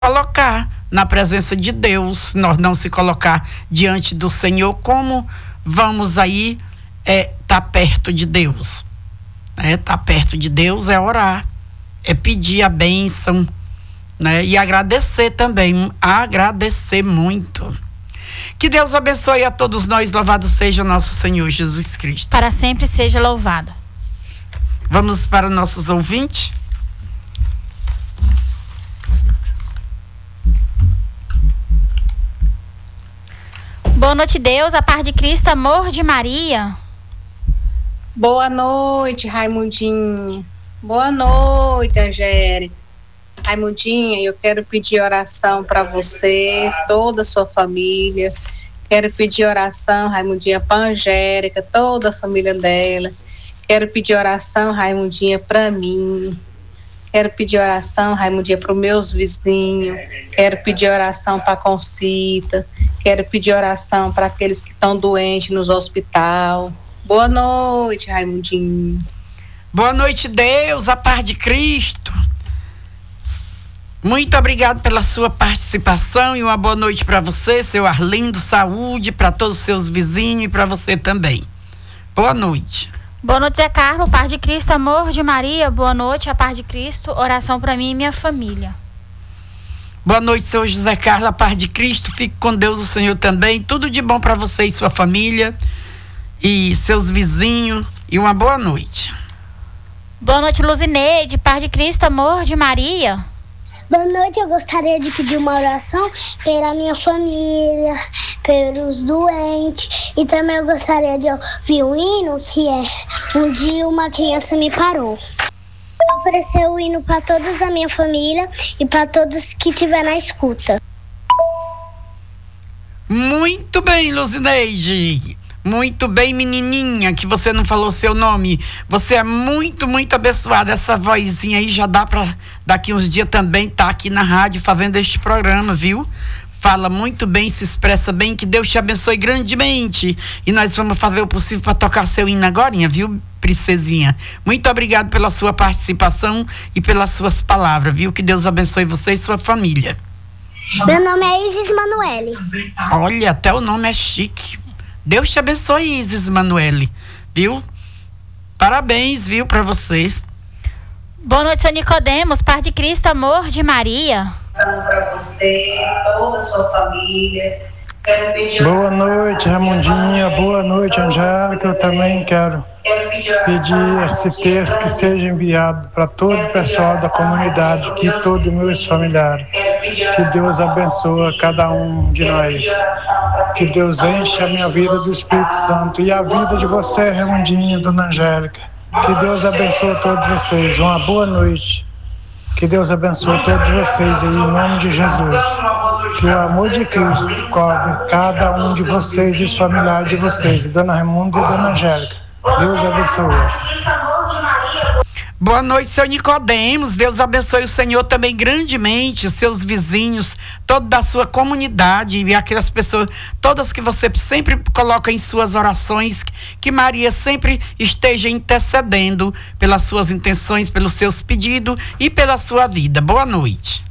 colocar na presença de Deus, nós não se colocar diante do Senhor, como vamos aí tá perto de Deus? Tá perto de Deus é orar, é pedir a bênção, né? E agradecer também, agradecer muito. Que Deus abençoe a todos nós, louvado seja nosso Senhor Jesus Cristo. Para sempre seja louvado. Vamos para nossos ouvintes. Boa noite, Deus, a paz de Cristo, amor de Maria. Boa noite, Raimundinha. Boa noite, Angélica. Raimundinha, eu quero pedir oração para você, toda a sua família. Quero pedir oração, Raimundinha, para Angélica, toda a família dela. Quero pedir oração, Raimundinha, para mim. Quero pedir oração, Raimundinha, para os meus vizinhos. Quero pedir oração para a Concita. Quero pedir oração para aqueles que estão doentes nos hospitais. Boa noite, Raimundinho. Boa noite, Deus, a paz de Cristo. Muito obrigado pela sua participação e uma boa noite para você, seu Arlindo, saúde para todos os seus vizinhos e para você também. Boa noite. Boa noite, Zé Carlos, paz de Cristo, amor de Maria. Boa noite, a paz de Cristo, oração para mim e minha família. Boa noite, seu José Carlos, a paz de Cristo, fique com Deus, o Senhor também. Tudo de bom para você e sua família e seus vizinhos e uma boa noite. Boa noite, Luzineide, paz de Cristo, amor de Maria. Boa noite, eu gostaria de pedir uma oração pela minha família, pelos doentes, e também eu gostaria de ouvir um hino que é Um Dia Uma Criança Me Parou. Eu oferecer o hino para todos da minha família e para todos que estiver na escuta. Muito bem, Luzineide. Muito bem, menininha, que você não falou seu nome. Você é muito, muito abençoada. Essa vozinha aí já dá para daqui uns dias também estar aqui na rádio fazendo este programa, viu? Fala muito bem, se expressa bem, que Deus te abençoe grandemente. E nós vamos fazer o possível para tocar seu hino agorinha, viu, princesinha? Muito obrigado pela sua participação e pelas suas palavras, viu? Que Deus abençoe você e sua família. Meu nome é Isis Manoeli. Olha, até o nome é chique. Deus te abençoe, Isis Manoeli, viu? Parabéns, viu, pra você. Boa noite, seu Nicodemos, paz de Cristo, amor de Maria. Para você, toda a sua família. Quero pedir boa noite, Raimundinha. Boa noite, Angélica. Eu também quero pedir esse texto que seja enviado para todo o pessoal da comunidade, aqui, todos os meus familiares. Que Deus abençoe cada um de nós. Que Deus enche a minha vida do Espírito Santo e a vida de você, Raimundinha, dona Angélica. Que Deus abençoe todos vocês. Uma boa noite. Que Deus abençoe todos vocês aí, em nome de Jesus. Que o amor de Cristo cobre cada um de vocês e os familiares de vocês, Dona Raimunda e Dona Angélica. Deus abençoe. Boa noite, seu Nicodemos. Deus abençoe o Senhor também grandemente, seus vizinhos, toda a sua comunidade e aquelas pessoas, todas que você sempre coloca em suas orações, que Maria sempre esteja intercedendo pelas suas intenções, pelos seus pedidos e pela sua vida. Boa noite.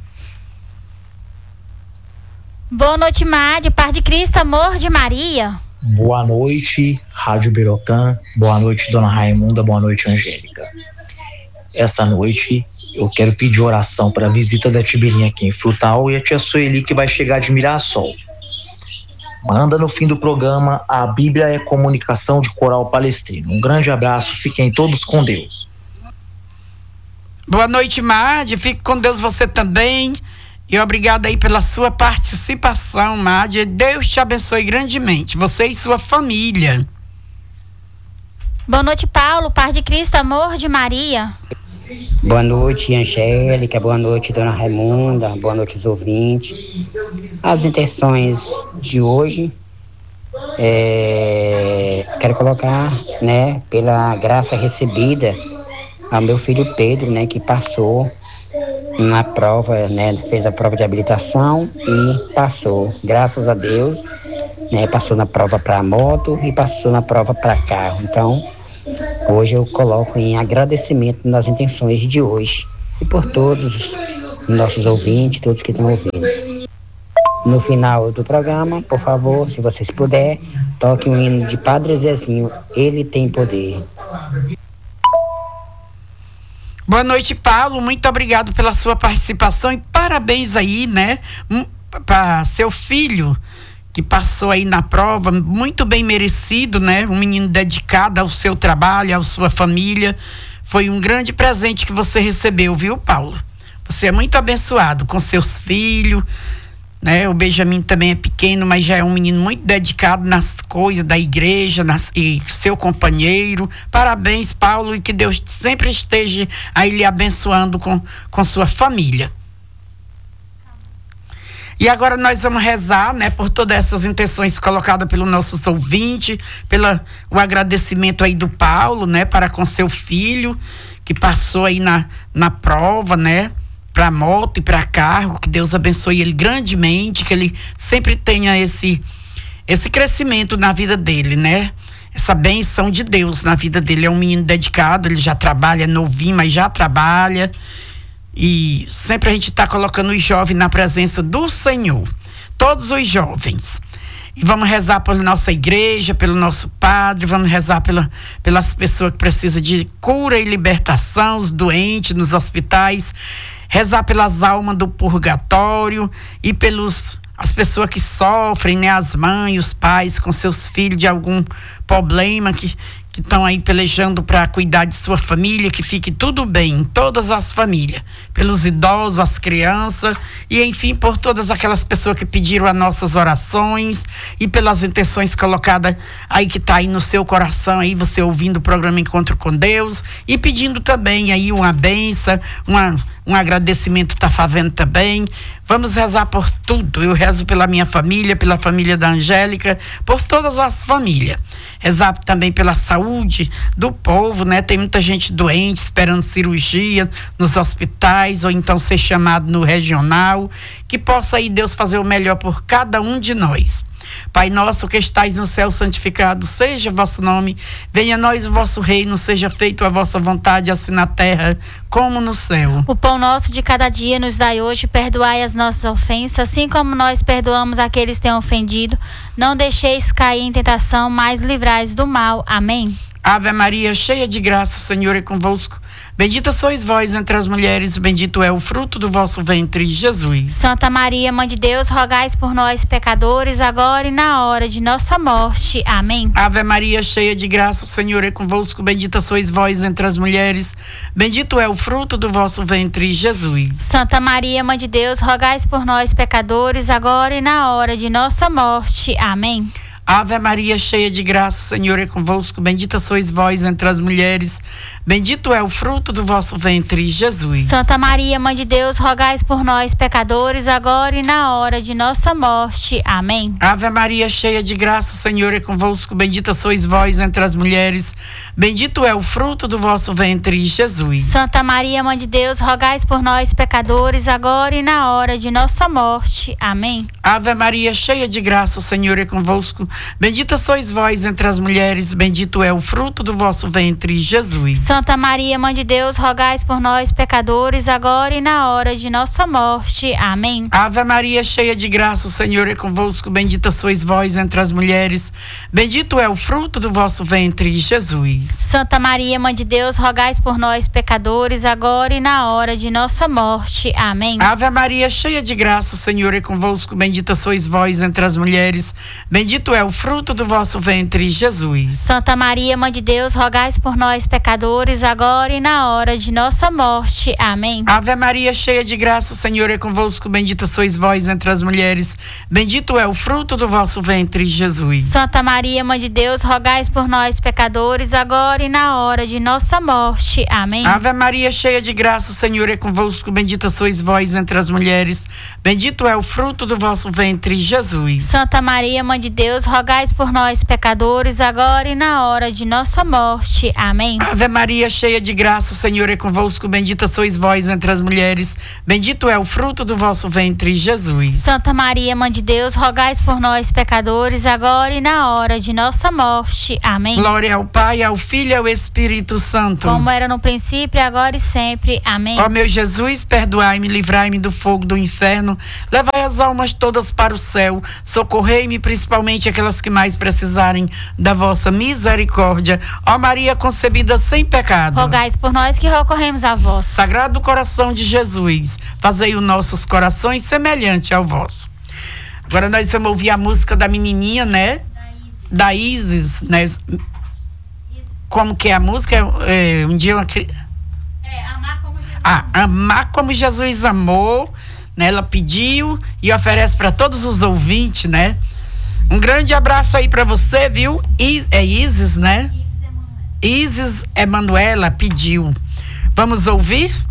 Boa noite, Made, paz de Cristo, amor de Maria. Boa noite, Rádio Birocã. Boa noite, Dona Raimunda. Boa noite, Angélica. Essa noite eu quero pedir oração para a visita da Tibirinha aqui em Frutal e a tia Sueli que vai chegar de Mirassol. Manda no fim do programa A Bíblia é Comunicação de Coral Palestrino. Um grande abraço, fiquem todos com Deus. Boa noite, Made, fique com Deus você também. E obrigada aí pela sua participação, Made. Deus te abençoe grandemente, você e sua família. Boa noite, Paulo, paz de Cristo, amor de Maria. Boa noite, Angélica. Boa noite, Dona Raimunda. Boa noite, os ouvintes. As intenções de hoje, quero colocar, né, pela graça recebida ao meu filho Pedro, né, que passou na prova, né, fez a prova de habilitação e passou, graças a Deus, né, passou na prova para moto e passou na prova para carro. Então, hoje eu coloco em agradecimento nas intenções de hoje e por todos nossos ouvintes, todos que estão ouvindo. No final do programa, por favor, se vocês puderem, toque um hino de Padre Zezinho, Ele Tem Poder. Boa noite, Paulo. Muito obrigado pela sua participação e parabéns aí, né, para seu filho que passou aí na prova, muito bem merecido, né? Um menino dedicado ao seu trabalho, à sua família. Foi um grande presente que você recebeu, viu, Paulo? Você é muito abençoado com seus filhos, né? O Benjamin também é pequeno, mas já é um menino muito dedicado nas coisas da igreja, e seu companheiro. Parabéns, Paulo, e que Deus sempre esteja aí lhe abençoando com sua família. E agora nós vamos rezar, né, por todas essas intenções colocadas pelos nossos ouvintes, o agradecimento aí do Paulo, né, para com seu filho, que passou aí na prova, né, para moto e para carro, que Deus abençoe ele grandemente, que ele sempre tenha esse crescimento na vida dele, né, essa bênção de Deus na vida dele. É um menino dedicado, ele já trabalha, é novinho, mas já trabalha. E sempre a gente está colocando os jovens na presença do Senhor, todos os jovens. E vamos rezar por nossa igreja, pelo nosso padre, vamos rezar pelas pessoas que precisam de cura e libertação, os doentes nos hospitais, rezar pelas almas do purgatório e as pessoas que sofrem, né, as mães, os pais com seus filhos de algum problema que estão aí pelejando para cuidar de sua família, que fique tudo bem, todas as famílias, pelos idosos, as crianças, e enfim, por todas aquelas pessoas que pediram as nossas orações e pelas intenções colocadas aí, que está aí no seu coração, aí você ouvindo o programa Encontro com Deus, e pedindo também aí uma bênção, um agradecimento está fazendo também. Vamos rezar por tudo. Eu rezo pela minha família, pela família da Angélica, por todas as famílias. Rezar também pela saúde do povo, né? Tem muita gente doente, esperando cirurgia nos hospitais, ou então ser chamado no regional. Que possa aí Deus fazer o melhor por cada um de nós. Pai nosso que estais no céu, santificado seja o vosso nome. Venha a nós o vosso reino, seja feita a vossa vontade, assim na terra como no céu. O pão nosso de cada dia nos dai hoje, perdoai as nossas ofensas, assim como nós perdoamos aqueles que têm ofendido. Não deixeis cair em tentação, mas livrai-nos do mal. Amém. Ave Maria, cheia de graça, o Senhor é convosco. Bendita sois vós entre as mulheres, bendito é o fruto do vosso ventre, Jesus. Santa Maria, Mãe de Deus, rogais por nós, pecadores, agora e na hora de nossa morte. Amém. Ave Maria, cheia de graça, o Senhor é convosco. Bendita sois vós entre as mulheres, bendito é o fruto do vosso ventre, Jesus. Santa Maria, Mãe de Deus, rogais por nós, pecadores, agora e na hora de nossa morte. Amém. Ave Maria, cheia de graça, o Senhor é convosco. Bendita sois vós entre as mulheres, bendito é o fruto do vosso ventre, Jesus. Santa Maria, Mãe de Deus, rogais por nós, pecadores, agora e na hora de nossa morte. Amém. Ave Maria, cheia de graça, o Senhor é convosco. Bendita sois vós entre as mulheres, bendito é o fruto do vosso ventre, Jesus. Santa Maria, Mãe de Deus, rogais por nós, pecadores, agora e na hora de nossa morte. Amém. Ave Maria, cheia de graça, o Senhor é convosco. Bendita sois vós entre as mulheres, bendito é o fruto do vosso ventre, Jesus. Santa Maria, Mãe de Deus, rogais por nós, pecadores, agora e na hora de nossa morte. Amém. Ave Maria, cheia de graça, o Senhor é convosco. Bendita sois vós entre as mulheres, bendito é o fruto do vosso ventre, Jesus. Santa Maria, Mãe de Deus, rogais por nós, pecadores, agora e na hora de nossa morte. Amém. Ave Maria, cheia de graça, o Senhor é convosco. Bendita sois vós entre as mulheres, bendito é o fruto do vosso ventre, Jesus. Santa Maria, Mãe de Deus, rogais por nós, pecadores, agora e na hora de nossa morte. Amém. Ave Maria, cheia de graça, o Senhor é convosco. Bendita sois vós entre as mulheres, bendito é o fruto do vosso ventre, Jesus. Santa Maria, Mãe de Deus, rogais por nós, pecadores, agora e na hora de nossa morte. Amém. Ave Maria, cheia de graça, o Senhor é convosco. Bendita sois vós entre as mulheres, bendito é o fruto do vosso ventre, Jesus. Santa Maria, Mãe de Deus, rogai por nós, pecadores, agora e na hora de nossa morte. Amém. Ave Maria, cheia de graça, o Senhor é convosco, bendita sois vós entre as mulheres, bendito é o fruto do vosso ventre, Jesus. Santa Maria, Mãe de Deus, rogai por nós, pecadores, agora e na hora de nossa morte. Amém. Glória ao Pai, ao Filho e ao Espírito Santo. Como era no princípio, agora e sempre. Amém. Ó meu Jesus, perdoai-me, livrai-me do fogo do inferno, levai as almas todas para o céu, socorrei-me principalmente aquelas que mais precisarem da vossa misericórdia. Ó Maria concebida sem pecado, Rogai por nós que recorremos a vós. Sagrado coração de Jesus, fazei os nossos corações semelhante ao vosso. Agora nós vamos ouvir a música da menininha, né? Da Isis, né? Como que é a música? Um dia uma Amar como Jesus. Amar como Jesus amou, né? Ela pediu e oferece para todos os ouvintes, né? Um grande abraço aí para você, viu? É Isis, né? Isis Emanuela pediu. Vamos ouvir?